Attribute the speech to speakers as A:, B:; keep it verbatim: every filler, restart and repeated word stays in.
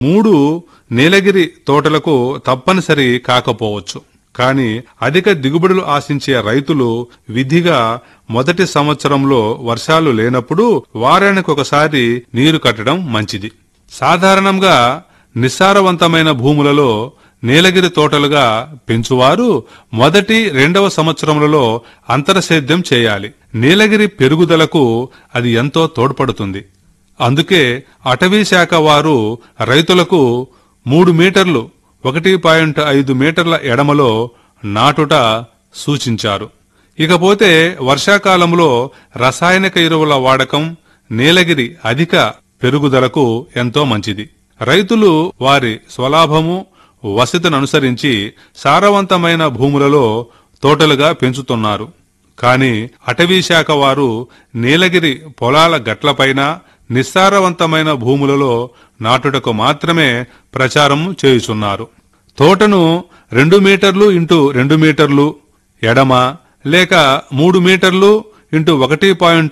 A: మూడు నీలగిరి తోటలకు తప్పనిసరి కాకపోవచ్చు. కాని అధిక దిగుబడులు ఆశించే రైతులు విధిగా మొదటి సంవత్సరంలో వర్షాలు లేనప్పుడు వారానికొకసారి నీరు కట్టడం మంచిది. సాధారణంగా నిస్సారవంతమైన భూములలో నీలగిరి తోటలుగా పెంచువారు మొదటి రెండవ సంవత్సరములలో అంతరసేద్యం చేయాలి. నీలగిరి పెరుగుదలకు అది ఎంతో తోడ్పడుతుంది. అందుకే అటవీ శాఖ వారు రైతులకు మూడు మీటర్లు ఒకటి పాయింట్ ఐదు మీటర్ల ఎడమలో నాటుట సూచించారు. ఇకపోతే వర్షాకాలంలో రసాయనిక ఎరువుల వాడకం నీలగిరి అధిక పెరుగుదలకు ఎంతో మంచిది. రైతులు వారి స్వలాభము వసతిననుసరించి సారవంతమైన భూములలో తోటలుగా పెంచుతున్నారు. కాని అటవీ శాఖ వారు నీలగిరి పొలాల గట్లపైన నిస్సారవంతమైన భూములలో నాటుటకు మాత్రమే ప్రచారం చేయుచున్నారు. తోటను రెండు మీటర్లు ఇంటూ రెండు మీటర్లు ఎడమ లేక మూడు మీటర్లు ఇంటూ ఒకటి పాయింట్